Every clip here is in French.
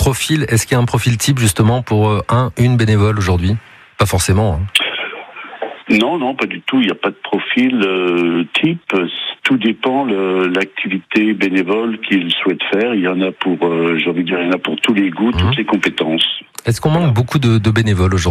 profil, est-ce qu'il y a un profil type justement pour une bénévole aujourd'hui ? Pas forcément. Non, pas du tout. Il n'y a pas de profil type. Tout dépend de l'activité bénévole qu'il souhaite faire. Il y en a pour, il y en a pour tous les goûts, toutes les compétences. Est-ce qu'on manque beaucoup de bénévoles aujourd'hui ?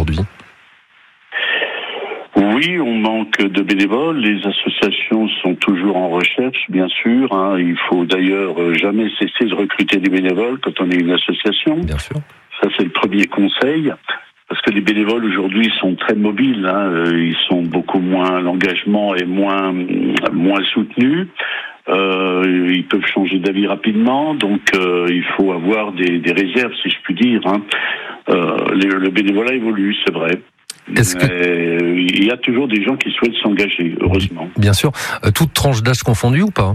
Oui, on manque de bénévoles. Les associations sont toujours en recherche, bien sûr. Il faut d'ailleurs jamais cesser de recruter des bénévoles quand on est une association. Bien sûr. Ça, c'est le premier conseil. Parce que les bénévoles aujourd'hui sont très mobiles. Ils sont beaucoup moins, l'engagement est moins soutenu. Ils peuvent changer d'avis rapidement. Donc, il faut avoir des réserves, si je puis dire. Le bénévolat évolue, c'est vrai. Il y a toujours des gens qui souhaitent s'engager, heureusement. Bien sûr. Toute tranche d'âge confondue ou pas ?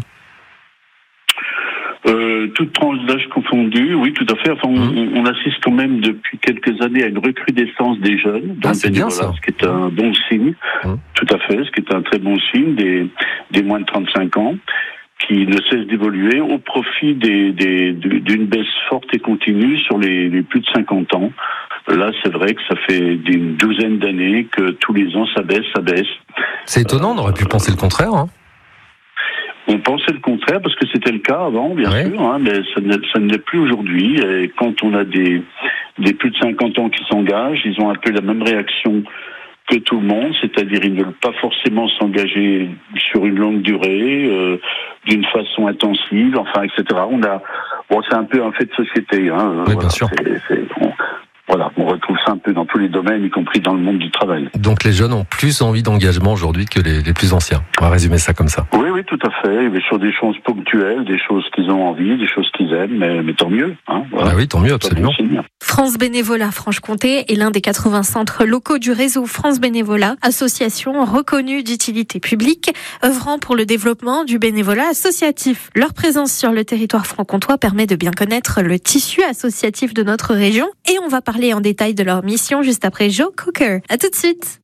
Toute tranche d'âge confondue, oui, tout à fait. Enfin, on assiste quand même depuis quelques années à une recrudescence des jeunes dans le bénévolat, ce qui est un bon signe. Tout à fait, ce qui est un très bon signe des moins de 35 ans qui ne cessent d'évoluer au profit d'une baisse forte et continue sur les plus de 50 ans. Là, c'est vrai que ça fait une douzaine d'années que tous les ans, ça baisse. C'est étonnant, on aurait pu penser le contraire. On pensait le contraire parce que c'était le cas avant, bien sûr, mais ça ne l'est plus aujourd'hui. Et quand on a des plus de 50 ans qui s'engagent, ils ont un peu la même réaction que tout le monde, c'est-à-dire ils ne veulent pas forcément s'engager sur une longue durée, d'une façon intensive, enfin, etc. C'est un peu un fait de société. Oui, bien sûr. On retrouve ça un peu dans tous les domaines, y compris dans le monde du travail. Donc les jeunes ont plus envie d'engagement aujourd'hui que les plus anciens. On va résumer ça comme ça. Oui, tout à fait. Mais sur des choses ponctuelles, des choses qu'ils ont envie, des choses qu'ils aiment, mais tant mieux. Voilà. Ah oui, tant mieux, absolument. France Bénévolat Franche-Comté est l'un des 80 centres locaux du réseau France Bénévolat, association reconnue d'utilité publique, œuvrant pour le développement du bénévolat associatif. Leur présence sur le territoire franc-comtois permet de bien connaître le tissu associatif de notre région et on va parler en détail de leur mission juste après Joe Cooker. À tout de suite.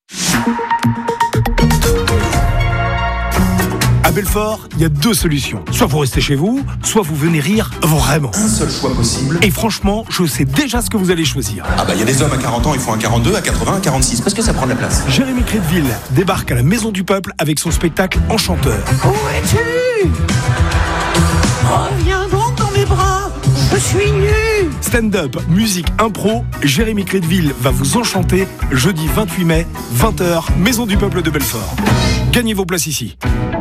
À Belfort, il y a 2 solutions. Soit vous restez chez vous, soit vous venez rire vraiment. Un seul choix possible. Et franchement, je sais déjà ce que vous allez choisir. Il y a des hommes à 40 ans, il faut un 42, à 80, un 46. Parce que ça prend de la place. Jérémy Crédville débarque à la Maison du Peuple avec son spectacle Enchanteur. Où es-tu ? Reviens donc dans mes bras, je suis nu. Stand-up, musique, impro, Jérémy Crédville va vous enchanter jeudi 28 mai, 20h, Maison du Peuple de Belfort. Gagnez vos places ici.